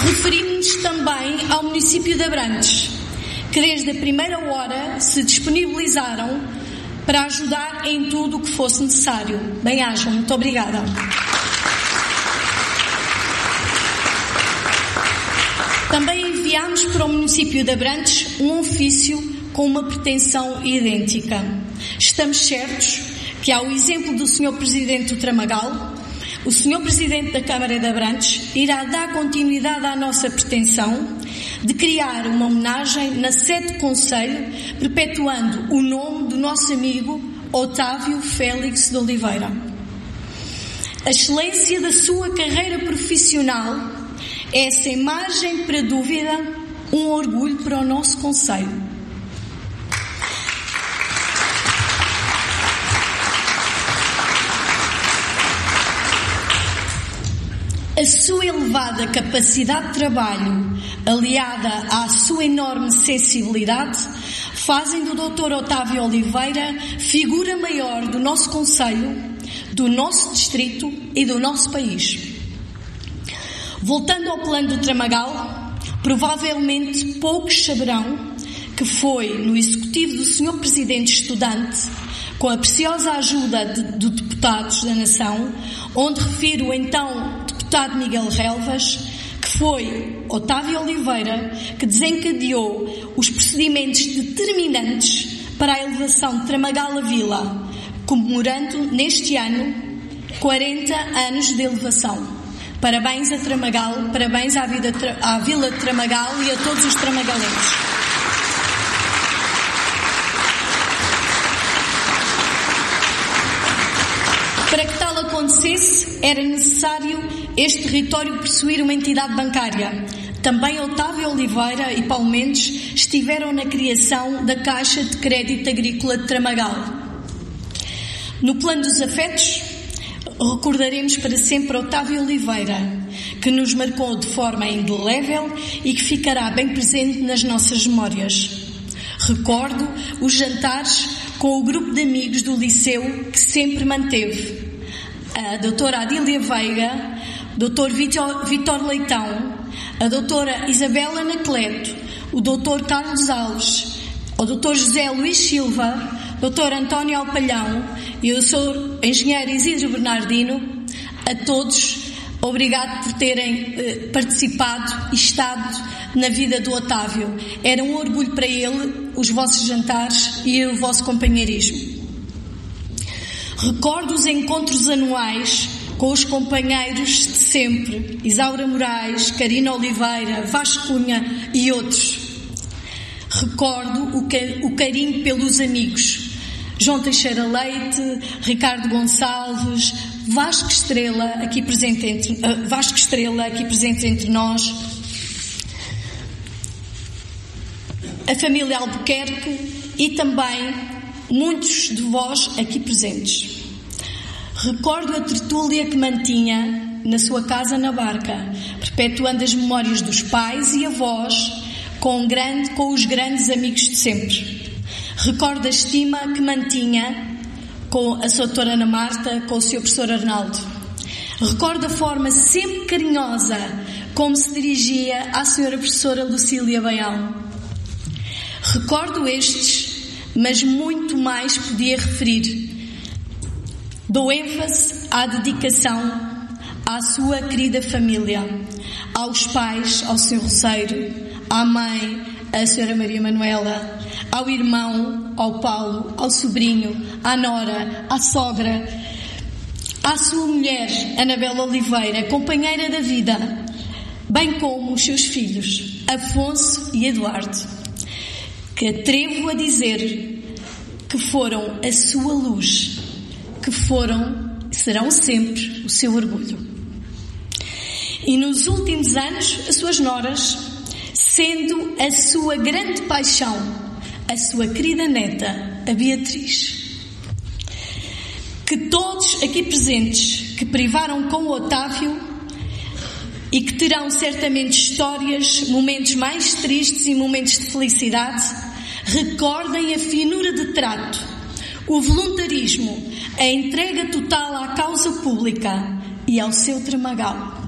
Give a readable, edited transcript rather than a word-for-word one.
Referimos-nos também ao município de Abrantes, que desde a primeira hora se disponibilizaram para ajudar em tudo o que fosse necessário. Bem-ajam, muito obrigada. Também enviámos para o município de Abrantes um ofício com uma pretensão idêntica. Estamos certos que, ao exemplo do Sr. Presidente do Tramagal, o Sr. Presidente da Câmara de Abrantes irá dar continuidade à nossa pretensão de criar uma homenagem na sede do Conselho, perpetuando o nome do nosso amigo Otávio Félix de Oliveira. A excelência da sua carreira profissional é, sem margem para dúvida, um orgulho para o nosso Conselho. A sua elevada capacidade de trabalho, aliada à sua enorme sensibilidade, fazem do Dr. Otávio Oliveira figura maior do nosso Conselho, do nosso distrito e do nosso país. Voltando ao plano do Tramagal, provavelmente poucos saberão que foi no executivo do Sr. Presidente Estudante, com a preciosa ajuda de deputados da Nação, onde refiro o então deputado Miguel Relvas, que foi Otávio Oliveira que desencadeou os procedimentos determinantes para a elevação de Tramagal a Vila, comemorando neste ano 40 anos de elevação. Parabéns a Tramagal, parabéns à Vila de Tramagal e a todos os tramagalenses. Para que tal acontecesse, era necessário este território possuir uma entidade bancária. Também Otávio Oliveira e Paulo Mendes estiveram na criação da Caixa de Crédito Agrícola de Tramagal. No plano dos afetos, recordaremos para sempre Otávio Oliveira, que nos marcou de forma indelével e que ficará bem presente nas nossas memórias. Recordo os jantares com o grupo de amigos do liceu que sempre manteve. A doutora Adília Veiga, doutor Vítor Leitão, a doutora Isabela Anacleto, o doutor Carlos Alves, o doutor José Luís Silva, doutor António Alpalhão e o senhor engenheiro Isidro Bernardino, a todos, obrigado por terem participado e estado na vida do Otávio. Era um orgulho para ele os vossos jantares e o vosso companheirismo. Recordo os encontros anuais com os companheiros de sempre, Isaura Moraes, Karina Oliveira, Vasco Cunha e outros. Recordo o carinho pelos amigos, João Teixeira Leite, Ricardo Gonçalves, Vasco Estrela, aqui presente entre nós, a família Albuquerque e também muitos de vós aqui presentes. Recordo a tertúlia que mantinha na sua casa na Barca, perpetuando as memórias dos pais e avós com os grandes amigos de sempre. Recordo a estima que mantinha com a sua doutora Ana Marta, com o seu professor Arnaldo. Recordo a forma sempre carinhosa como se dirigia à senhora professora Lucília Baião. Recordo estes, mas muito mais podia referir. Dou ênfase à dedicação à sua querida família, aos pais, ao Sr. Roceiro, à mãe, à Sra. Maria Manuela, ao irmão, ao Paulo, ao sobrinho, à nora, à sogra, à sua mulher, Anabela Oliveira, companheira da vida, bem como os seus filhos, Afonso e Eduardo, que atrevo a dizer que foram a sua luz, que serão sempre o seu orgulho. E nos últimos anos, as suas noras, sendo a sua grande paixão, a sua querida neta, a Beatriz. Que todos aqui presentes que privaram com o Otávio e que terão certamente histórias, momentos mais tristes e momentos de felicidade, recordem a finura de trato, o voluntarismo, a entrega total à causa pública e ao seu Tramagal.